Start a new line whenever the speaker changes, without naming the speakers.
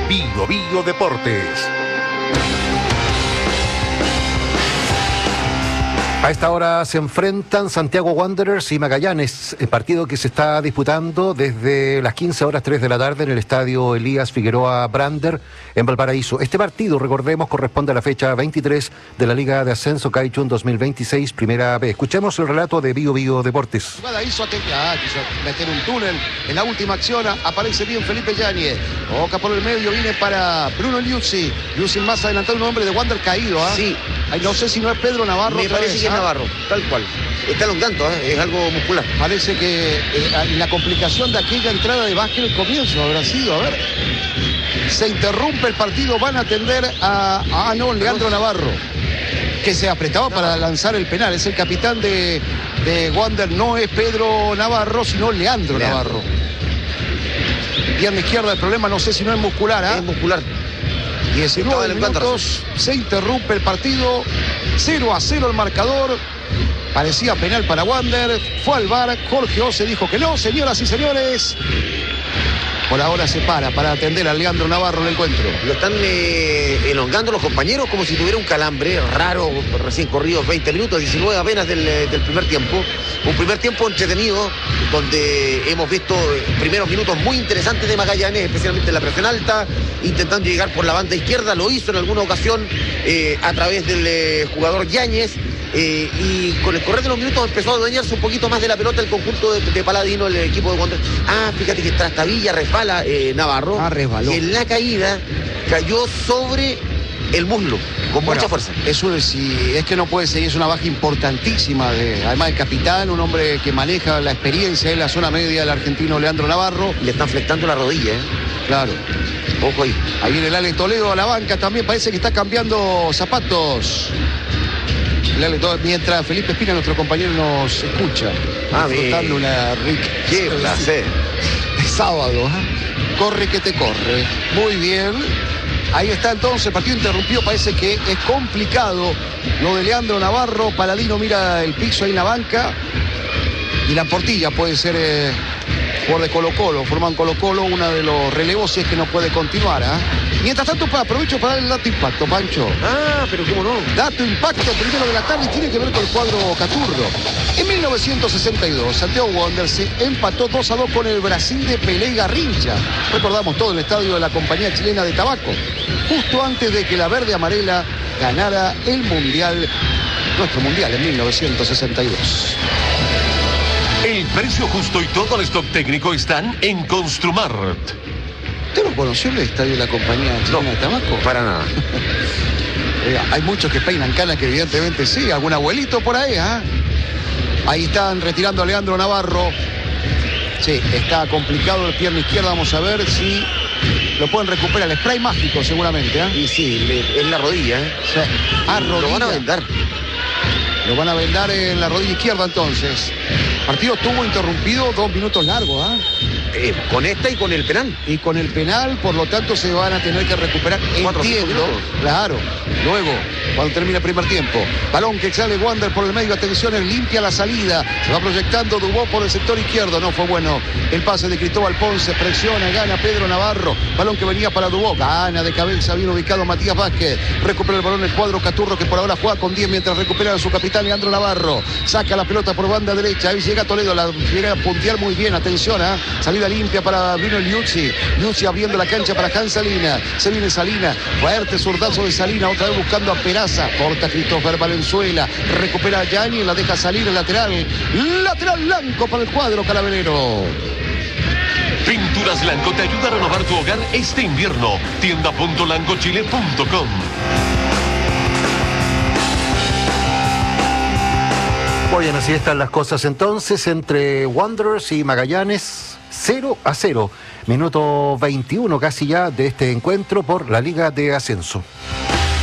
Bio Bio Deportes. A esta hora se enfrentan Santiago Wanderers y Magallanes, el partido que se está disputando desde las 15 horas 3 de la tarde en el estadio Elías Figueroa Brander en Valparaíso. Este partido, recordemos, corresponde a la fecha 23 de la Liga de Ascenso Caichun 2026, primera B. Escuchemos el relato de Bio Bio Deportes.
Quiso meter un túnel en la última acción, aparece bien Felipe Yáñez, toca por el medio, viene para Bruno Liuzzi más adelantado, un hombre de Wander caído.
Sí.
Ay, no sé si no es Pedro Navarro.
Me parece que es Navarro, tal cual. Está elongando, es algo muscular.
Parece que la complicación de aquella entrada de Vázquez al comienzo habrá sido, a ver. Se interrumpe el partido, van a atender a Leandro Navarro, que se apretaba para lanzar el penal. Es el capitán de Wander, no es Pedro Navarro, sino Leandro Navarro. Pierna izquierda, el problema no sé si no es muscular.
Es muscular.
19 minutos, se interrumpe el partido, 0-0 el marcador. Parecía penal para Wander, fue al VAR, Jorge Ose dijo que no. Señoras y señores, por ahora se para atender a Leandro Navarro en el encuentro.
Lo están elongando los compañeros como si tuviera un calambre raro, recién corridos 20 minutos, 19 apenas del primer tiempo. Un primer tiempo entretenido, donde hemos visto primeros minutos muy interesantes de Magallanes, especialmente en la presión alta, intentando llegar por la banda izquierda. Lo hizo en alguna ocasión a través del jugador Yáñez. Y con el correr de los minutos empezó a adueñarse un poquito más de la pelota el conjunto de Paladino, el equipo de Wander. Fíjate que trastabilla, resbala Navarro.
Resbaló.
Y en la caída cayó sobre el muslo, con mucha fuerza.
Si es que no puede seguir, es una baja importantísima, además del capitán, un hombre que maneja la experiencia en la zona media del argentino Leandro Navarro.
Le están flectando la rodilla,
Claro.
Ojo ahí.
Ahí viene el Ale Toledo a la banca, también parece que está cambiando zapatos. Mientras Felipe Espina, nuestro compañero, nos escucha. Disfrutando una rica.
¡Qué placer!
De sábado, Corre que te corre. Muy bien. Ahí está entonces, el partido interrumpido, parece que es complicado lo de Leandro Navarro. Paladino mira el piso ahí en la banca. Y la Portilla puede ser por de Colo-Colo, forman Colo-Colo, uno de los relevos, si es que no puede continuar. Mientras tanto, aprovecho para dar el dato impacto, Pancho.
Pero cómo no.
Dato impacto primero de la tarde y tiene que ver con el cuadro Caturro. En 1962, Santiago Wanderers se empató 2-2 con el Brasil de Pelé y Garrincha. Recordamos todo el estadio de la Compañía Chilena de Tabaco. Justo antes de que la verde amarela ganara el Mundial, nuestro Mundial en 1962.
El precio justo y todo el stock técnico están en Construmart.
¿Usted no conoció el estadio de la Compañía Chilena de Tabaco?
Para nada.
Hay muchos que peinan canas que evidentemente sí, algún abuelito por ahí, Ahí están retirando a Leandro Navarro. Sí, está complicado el pierna izquierda, vamos a ver si lo pueden recuperar. El spray mágico seguramente,
Y sí, es la rodilla,
Sí.
Rodilla. Lo van a vendar.
Lo van a vendar en la rodilla izquierda entonces. El partido estuvo interrumpido 2 minutos largos,
Con esta y con el penal.
Y con el penal, por lo tanto, se van a tener que recuperar.
4 o 5
Entiendo,
minutos.
claro. Luego, cuando termine el primer tiempo. Balón que sale Wander por el medio. Atención, es limpia la salida. Se va proyectando Dubó por el sector izquierdo. No fue bueno el pase de Cristóbal Ponce. Presiona, gana Pedro Navarro. Balón que venía para Dubó. Gana de cabeza, bien ubicado Matías Vázquez. Recupera el balón el cuadro Caturro, que por ahora juega con 10 mientras recupera a su capitán Leandro Navarro. Saca la pelota por banda derecha. Ahí llega Toledo. La llega a puntear muy bien. Atención, salida limpia para Bruno Liuzzi. Liuzzi abriendo la cancha para Hans Salina. Se viene Salina. Fuerte zurdazo de Salina. Otra vez buscando a Peraza. Corta Christopher Valenzuela. Recupera a Gianni. La deja salir el lateral. Lateral blanco para el cuadro calaverero.
Pinturas Blanco te ayuda a renovar tu hogar este invierno. Tienda.lancochile.com. Oigan, así están las cosas entonces entre Wanderers y Magallanes, 0-0. Minuto 21 casi ya de este encuentro por la Liga de Ascenso.